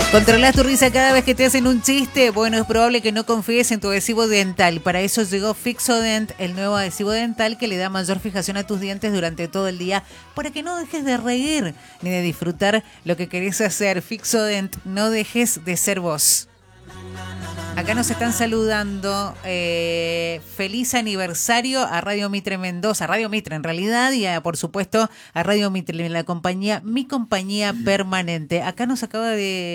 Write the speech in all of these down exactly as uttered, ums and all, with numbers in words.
¿Controlas tu risa cada vez que te hacen un chiste? Bueno, es probable que no confíes en tu adhesivo dental. Para eso llegó Fixodent, el nuevo adhesivo dental que le da mayor fijación a tus dientes durante todo el día para que no dejes de reír ni de disfrutar lo que querés hacer. Fixodent, no dejes de ser vos. Acá nos están saludando. Eh, feliz aniversario a Radio Mitre Mendoza, a Radio Mitre en realidad, y a, por supuesto a Radio Mitre, la compañía, mi compañía permanente. Acá nos acaba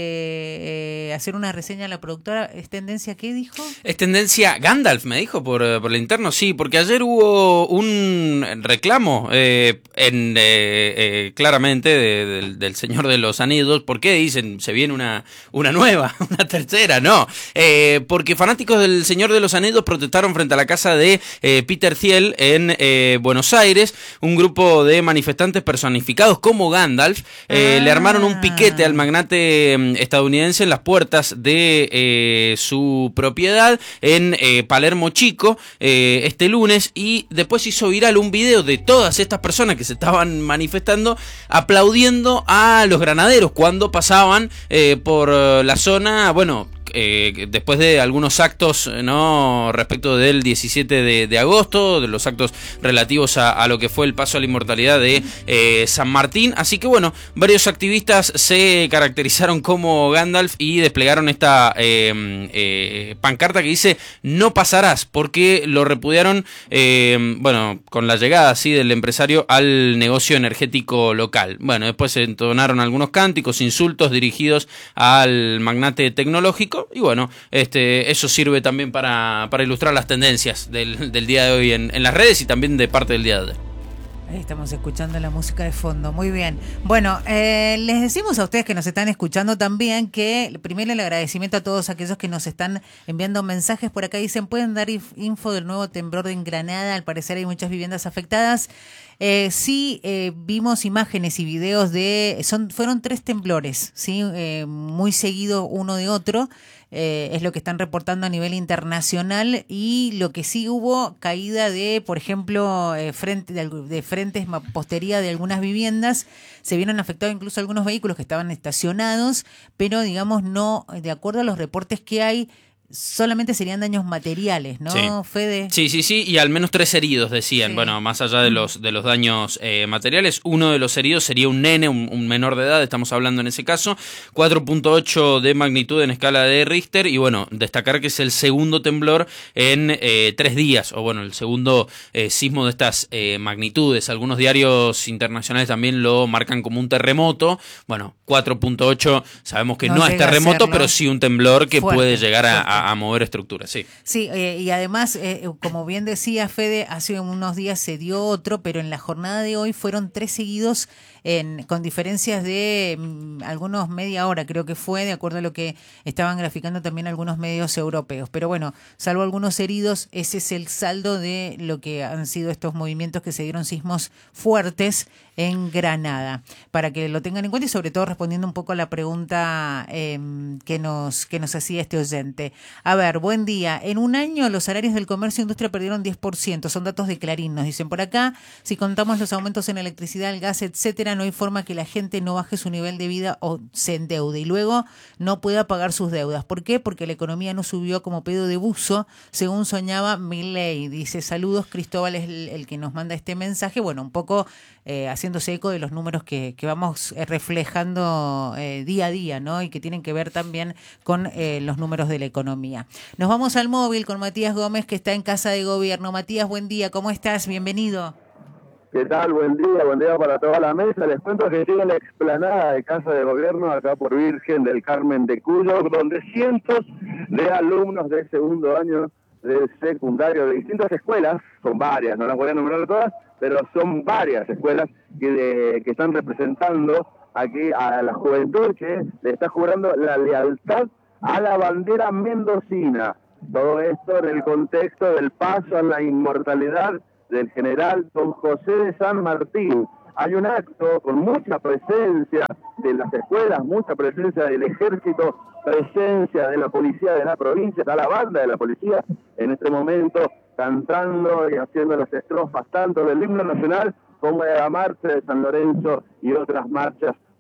de eh, hacer una reseña la productora. ¿Es tendencia qué dijo? Es tendencia Gandalf, me dijo por, por el interno, sí, porque ayer hubo un reclamo eh, en, eh, eh, claramente de, de, del Señor de los Anillos. ¿Por qué dicen se viene una, una nueva, una tercera? No, eh, porque fanáticos del Señor de los Anillos protestaron frente a la casa de eh, Peter Thiel en eh, Buenos Aires. Un grupo de manifestantes personificados como Gandalf eh, ah. le armaron un piquete al magnate eh, estadounidense en las puertas de eh, su propiedad en eh, Palermo Chico eh, este lunes, y después hizo viral un video de todas estas personas que se estaban manifestando aplaudiendo a los granaderos cuando pasaban eh, por la zona, bueno, Eh, después de algunos actos, no respecto del diecisiete de, de agosto, de los actos relativos a, a lo que fue el paso a la inmortalidad de eh, San Martín. Así que bueno, varios activistas se caracterizaron como Gandalf y desplegaron esta eh, eh, pancarta que dice no pasarás, porque lo repudiaron eh, bueno, con la llegada así del empresario al negocio energético local. Bueno, después se entonaron algunos cánticos, insultos dirigidos al magnate tecnológico. Y bueno, este, eso sirve también para, para ilustrar las tendencias del, del día de hoy en, en las redes y también de parte del día de hoy. Ahí estamos escuchando la música de fondo, muy bien. Bueno, eh, les decimos a ustedes que nos están escuchando también que primero el agradecimiento a todos aquellos que nos están enviando mensajes por acá. Dicen, pueden dar info del nuevo temblor en Granada, al parecer hay muchas viviendas afectadas. Eh, sí, eh, vimos imágenes y videos de, son fueron tres temblores, sí, eh, muy seguido uno de otro. Eh, es lo que están reportando a nivel internacional, y lo que sí hubo caída de, por ejemplo, eh, frente de, de frentes, mampostería de algunas viviendas. Se vieron afectados incluso algunos vehículos que estaban estacionados, pero digamos no, de acuerdo a los reportes que hay, solamente serían daños materiales, ¿no, sí. Fede? Sí, sí, sí, y al menos tres heridos decían, sí. Bueno, más allá de los de los daños eh, materiales, uno de los heridos sería un nene, un, un menor de edad, estamos hablando en ese caso, cuatro punto ocho de magnitud en escala de Richter, y bueno, destacar que es el segundo temblor en eh, tres días, o bueno, el segundo eh, sismo de estas eh, magnitudes. Algunos diarios internacionales también lo marcan como un terremoto. Bueno, cuatro punto ocho sabemos que no, no es terremoto, pero sí un temblor que fuerte, puede llegar a, a a mover estructuras, sí. Sí, eh, y además, eh, como bien decía Fede, hace unos días se dio otro, pero en la jornada de hoy fueron tres seguidos en, con diferencias de mm, algunos media hora, creo que fue, de acuerdo a lo que estaban graficando también algunos medios europeos. Pero bueno, salvo algunos heridos, ese es el saldo de lo que han sido estos movimientos que se dieron, sismos fuertes en Granada, para que lo tengan en cuenta, y sobre todo respondiendo un poco a la pregunta eh, que nos que nos hacía este oyente. A ver, buen día. En un año los salarios del comercio e industria perdieron diez por ciento. Son datos de Clarín, nos dicen por acá. Si contamos los aumentos en electricidad, el gas, etcétera, no hay forma que la gente no baje su nivel de vida o se endeude y luego no pueda pagar sus deudas. ¿Por qué? Porque la economía no subió como pedo de buzo, según soñaba Milei. Dice, saludos, Cristóbal es el, el que nos manda este mensaje. Bueno, un poco eh, haciéndose eco de los números que, que vamos eh, reflejando eh, día a día, ¿no? Y que tienen que ver también con eh, los números de la economía. Nos vamos al móvil con Matías Gómez, que está en Casa de Gobierno. Matías, buen día, ¿cómo estás? Bienvenido. ¿Qué tal? Buen día, buen día para toda la mesa. Les cuento que estoy en la explanada de Casa de Gobierno, acá por Virgen del Carmen de Cuyo, donde cientos de alumnos de segundo año de secundario de distintas escuelas, son varias, no las voy a nombrar todas, pero son varias escuelas que, de, que están representando aquí a la juventud que le está jurando la lealtad a la bandera mendocina. Todo esto en el contexto del paso a la inmortalidad del general Don José de San Martín. Hay un acto con mucha presencia de las escuelas, mucha presencia del ejército, presencia de la policía de la provincia, está la banda de la policía en este momento cantando y haciendo las estrofas tanto del himno nacional como de la marcha de San Lorenzo y otras marchas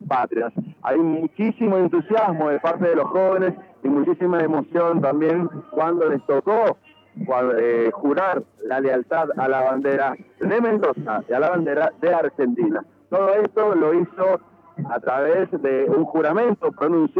patrias. Hay muchísimo entusiasmo de parte de los jóvenes y muchísima emoción también cuando les tocó cuando, eh, jurar la lealtad a la bandera de Mendoza y a la bandera de Argentina. Todo esto lo hizo a través de un juramento pronunciado